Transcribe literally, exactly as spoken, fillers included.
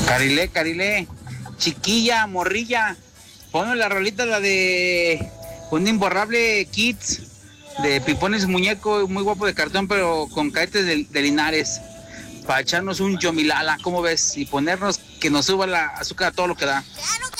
Carile, Carile, chiquilla, morrilla, ponme la rolita, la de un imborrable Kids, de Pipones Muñeco, muy guapo de cartón, pero con caetes de, de Linares, para echarnos un yomilala, ¿cómo ves? Y ponernos que nos suba la azúcar a todo lo que da. Claro